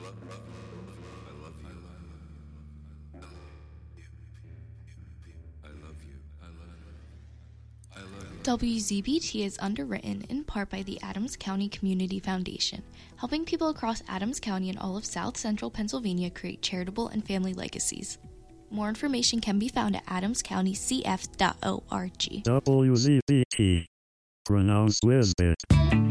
WZBT is underwritten in part by the Adams County Community Foundation, helping people across Adams County and all of South Central Pennsylvania create charitable and family legacies. More information can be found at adamscountycf.org. WZBT. Pronounced Wisbit.